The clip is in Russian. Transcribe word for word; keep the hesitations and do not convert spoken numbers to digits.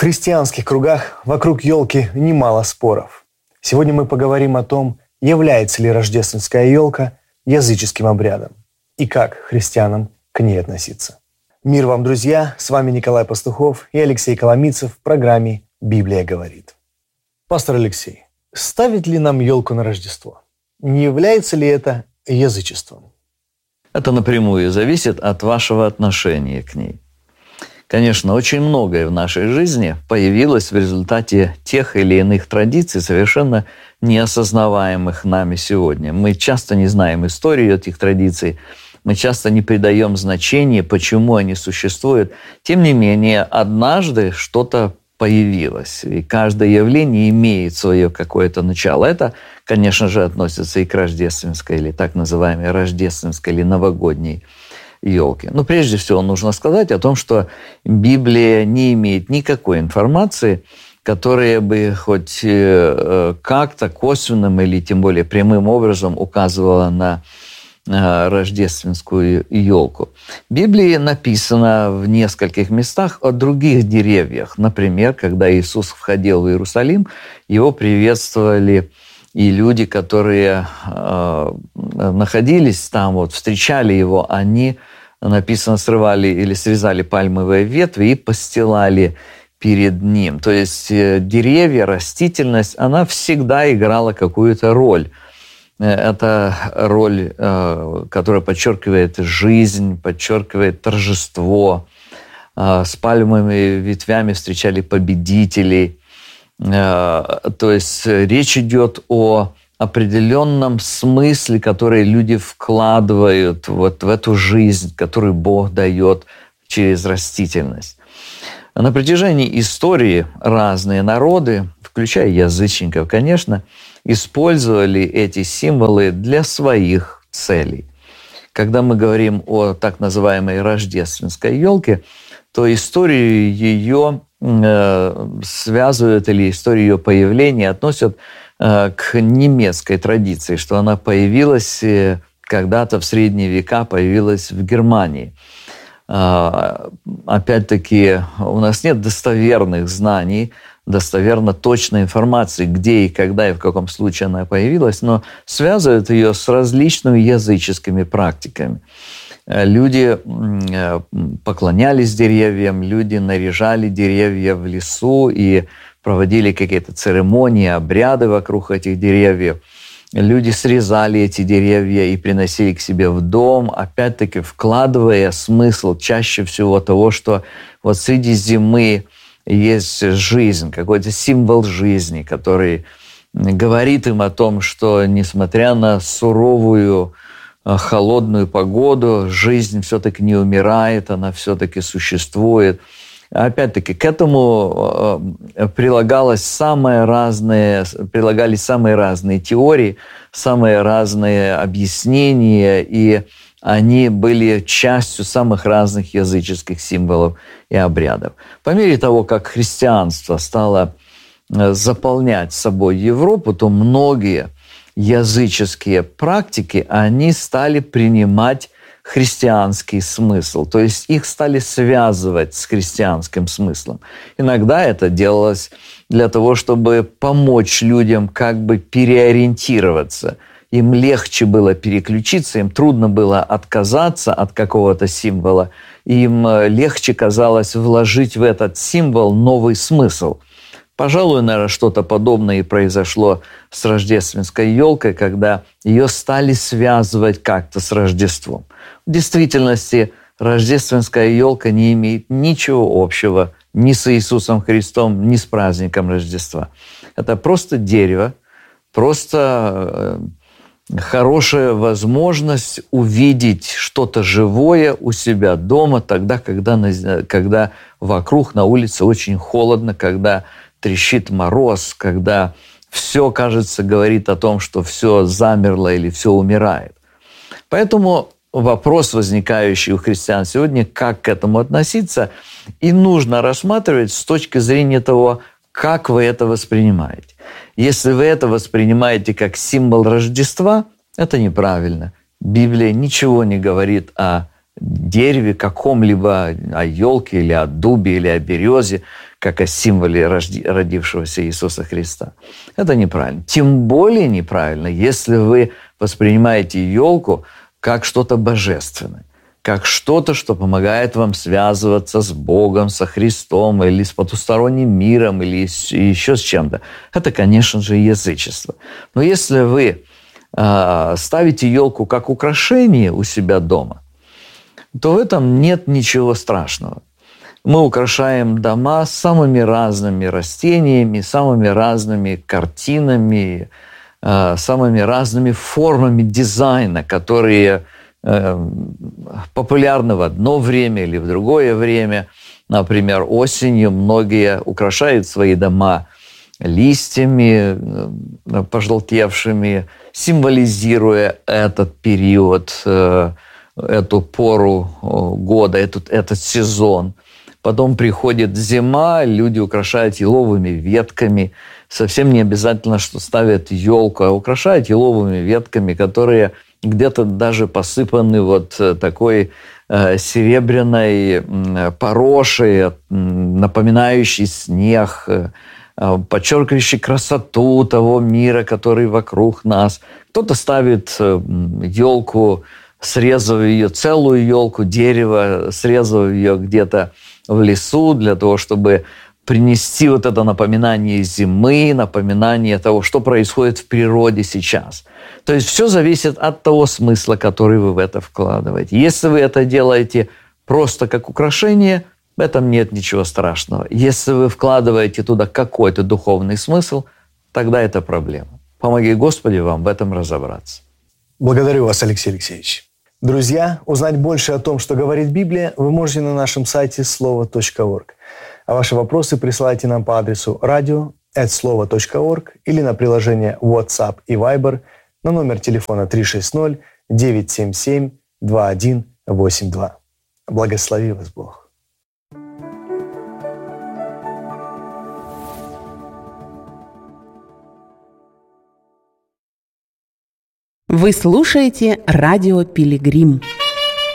христианских кругах вокруг елки немало споров. Сегодня мы поговорим о том, является ли рождественская елка языческим обрядом и как христианам к ней относиться. Мир вам, друзья! С вами Николай Пастухов и Алексей Коломийцев в программе «Библия говорит». Пастор Алексей, ставить ли нам елку на Рождество? Не является ли это язычеством? Это напрямую зависит от вашего отношения к ней. Конечно, очень многое в нашей жизни появилось в результате тех или иных традиций, совершенно неосознаваемых нами сегодня. Мы часто не знаем историю этих традиций, мы часто не придаем значения, почему они существуют. Тем не менее, однажды что-то появилось, и каждое явление имеет свое какое-то начало. Это, конечно же, относится и к рождественской или так называемой рождественской или новогодней елки. Но прежде всего нужно сказать о том, что Библия не имеет никакой информации, которая бы хоть как-то косвенным или тем более прямым образом указывала на рождественскую елку. В Библии написано в нескольких местах о других деревьях. Например, когда Иисус входил в Иерусалим, его приветствовали и люди, которые э, находились там, вот, встречали его, они, написано, срывали или срезали пальмовые ветви и постилали перед ним. То есть э, деревья, растительность, она всегда играла какую-то роль. Это роль, э, которая подчеркивает жизнь, подчеркивает торжество. Э, с пальмовыми ветвями встречали победителей. То есть речь идет о определенном смысле, который люди вкладывают вот в эту жизнь, которую Бог дает через растительность. На протяжении истории разные народы, включая язычников, конечно, использовали эти символы для своих целей. Когда мы говорим о так называемой рождественской елке, то историю ее связывают или историю ее появления относят к немецкой традиции, что она появилась когда-то в средние века, появилась в Германии. Опять-таки, у нас нет достоверных знаний, достоверно точной информации, где и когда и в каком случае она появилась, но связывают ее с различными языческими практиками. Люди поклонялись деревьям, люди наряжали деревья в лесу и проводили какие-то церемонии, обряды вокруг этих деревьев. Люди срезали эти деревья и приносили к себе в дом, опять-таки вкладывая смысл чаще всего того, что вот среди зимы есть жизнь, какой-то символ жизни, который говорит им о том, что несмотря на суровую холодную погоду, жизнь все-таки не умирает, она все-таки существует. Опять-таки, к этому прилагалось самые разные, прилагались самые разные теории, самые разные объяснения, и они были частью самых разных языческих символов и обрядов. По мере того, как христианство стало заполнять собой Европу, то многие языческие практики, они стали принимать христианский смысл, то есть их стали связывать с христианским смыслом. Иногда это делалось для того, чтобы помочь людям как бы переориентироваться. Им легче было переключиться, им трудно было отказаться от какого-то символа, им легче казалось вложить в этот символ новый смысл. Пожалуй, наверное, что-то подобное и произошло с рождественской елкой, когда ее стали связывать как-то с Рождеством. В действительности, рождественская елка не имеет ничего общего ни с Иисусом Христом, ни с праздником Рождества. Это просто дерево, просто хорошая возможность увидеть что-то живое у себя дома тогда, когда, когда вокруг на улице очень холодно, когда трещит мороз, когда все, кажется, говорит о том, что все замерло или все умирает. Поэтому вопрос, возникающий у христиан сегодня, как к этому относиться, и нужно рассматривать с точки зрения того, как вы это воспринимаете. Если вы это воспринимаете как символ Рождества, это неправильно. Библия ничего не говорит о дереве каком-либо, о елке или о дубе или о березе, как о символе родившегося Иисуса Христа. Это неправильно. Тем более неправильно, если вы воспринимаете елку как что-то божественное, как что-то, что помогает вам связываться с Богом, со Христом, или с потусторонним миром, или еще с чем-то. Это, конечно же, язычество. Но если вы э, ставите елку как украшение у себя дома, то в этом нет ничего страшного. Мы украшаем дома самыми разными растениями, самыми разными картинами, э, самыми разными формами дизайна, которые э, популярны в одно время или в другое время. Например, осенью многие украшают свои дома листьями, э, пожелтевшими, символизируя этот период, э, эту пору года, этот, этот сезон. Потом приходит зима, люди украшают еловыми ветками. Совсем не обязательно, что ставят елку, а украшают еловыми ветками, которые где-то даже посыпаны вот такой э, серебряной э, порошей, э, напоминающей снег, э, подчеркивающей красоту того мира, который вокруг нас. Кто-то ставит э, елку, срезав ее, целую елку, дерево, срезав ее где-то в лесу для того, чтобы принести вот это напоминание зимы, напоминание того, что происходит в природе сейчас. То есть все зависит от того смысла, который вы в это вкладываете. Если вы это делаете просто как украшение, в этом нет ничего страшного. Если вы вкладываете туда какой-то духовный смысл, тогда это проблема. Помоги, Господи, вам в этом разобраться. Благодарю вас, Алексей Алексеевич. Друзья, узнать больше о том, что говорит Библия, вы можете на нашем сайте слово точка орг. А ваши вопросы присылайте нам по адресу радио эт слово точка орг или на приложение WhatsApp и Viber на номер телефона три шесть ноль девять семь семь два один восемь два. Благослови вас Бог. Вы слушаете радио «Пилигрим».